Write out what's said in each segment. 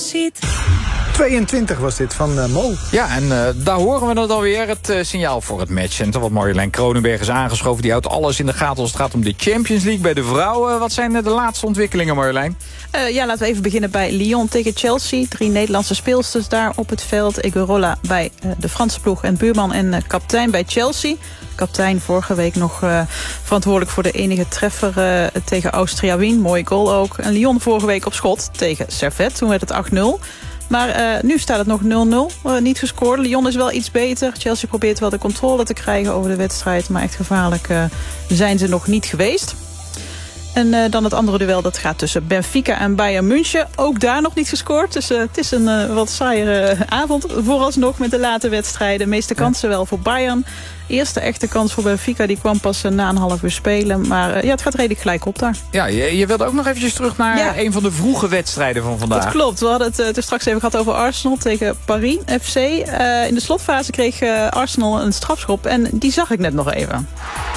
ziet. 22 was dit van Mo. Ja, en daar horen we het alweer. Het signaal voor het matchcenter. Want Marjolein Kronenberg is aangeschoven. Die houdt alles in de gaten als het gaat om de Champions League bij de vrouwen. Wat zijn de laatste ontwikkelingen, Marjolein? Laten we even beginnen bij Lyon tegen Chelsea. 3 Nederlandse speelsters daar op het veld. Eguerola bij de Franse ploeg en Buurman en kapitein bij Chelsea. Kapitein vorige week nog verantwoordelijk voor de enige treffer tegen Austria Wien. Mooie goal ook. En Lyon vorige week op schot tegen Servette. Toen werd het 8-0. Maar nu staat het nog 0-0. Niet gescoord. Lyon is wel iets beter. Chelsea probeert wel de controle te krijgen over de wedstrijd. Maar echt gevaarlijk zijn ze nog niet geweest. En dan het andere duel, dat gaat tussen Benfica en Bayern München. Ook daar nog niet gescoord. Dus het is een wat saaiere avond. Vooralsnog met de late wedstrijden. De meeste kansen wel voor Bayern. Eerste echte kans voor Benfica, die kwam pas na een half uur spelen. Maar het gaat redelijk gelijk op daar. Ja, je wilde ook nog eventjes terug naar een van de vroege wedstrijden van vandaag. Dat klopt. We hadden het straks even gehad over Arsenal tegen Paris FC. In de slotfase kreeg Arsenal een strafschop. En die zag ik net nog even.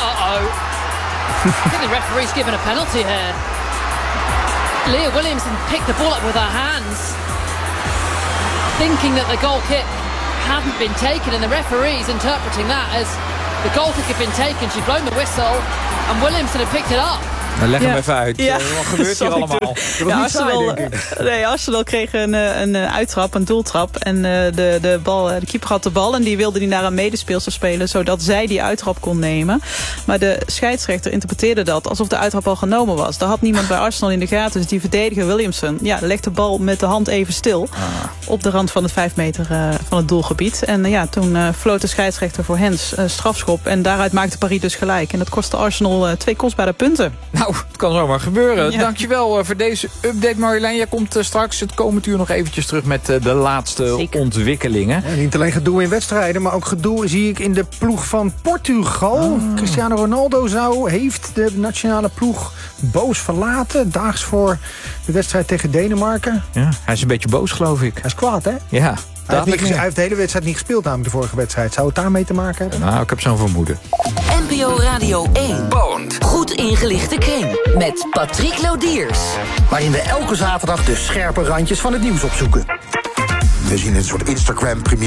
I think the referee's given a penalty here. Leah Williamson picked the ball up with her hands, thinking that the goal kick hadn't been taken, and the referee's interpreting that as the goal kick had been taken. She'd blown the whistle, and Williamson had picked it up. Leg hem even uit. Ja. Wat gebeurt hier allemaal? Arsenal kreeg een uittrap, een doeltrap. En de keeper had de bal en die wilde die naar een medespeelster spelen, zodat zij die uittrap kon nemen. Maar de scheidsrechter interpreteerde dat alsof de uittrap al genomen was. Daar had niemand bij Arsenal in de gaten. Dus die verdediger Williamson legde de bal met de hand even stil. Op de rand van de 5 meter van het doelgebied. En toen floot de scheidsrechter voor Hens strafschop. En daaruit maakte Paris dus gelijk. En dat kostte Arsenal 2 kostbare punten. Nou, het kan zomaar gebeuren. Ja. Dankjewel voor deze update, Marjolein. Jij komt straks het komend uur nog eventjes terug met de laatste ontwikkelingen. Ja, niet alleen gedoe in wedstrijden, maar ook gedoe zie ik in de ploeg van Portugal. Cristiano Ronaldo heeft de nationale ploeg boos verlaten. Daags voor de wedstrijd tegen Denemarken. Ja, hij is een beetje boos, geloof ik. Hij is kwaad, hè? Ja. Hij heeft de hele wedstrijd niet gespeeld, namelijk de vorige wedstrijd. Zou het daarmee te maken hebben? Nou, ik heb zo'n vermoeden. NPO Radio 1. Bond. Goed ingelichte kring. Met Patrick Lodiers. Waarin we elke zaterdag de scherpe randjes van het nieuws opzoeken. We zien een soort Instagram-première